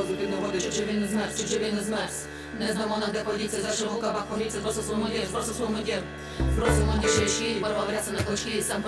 сльози під води, чи він не змерз, чи він не змерз. Не знамо нам, де подіться, за широкова поліція, збросив свому дір, збросив свому дір. Збросив мені ще щі, порвав ряси на клочки, сам